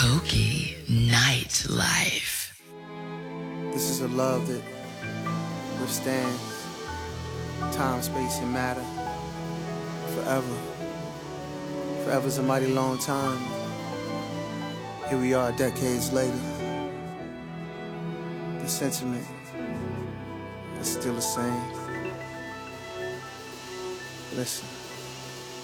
Pokey Nightlife. This is a love that withstands time, space, and matter forever. Forever's a mighty long time. Here we are decades later. The sentiment is still the same. Listen.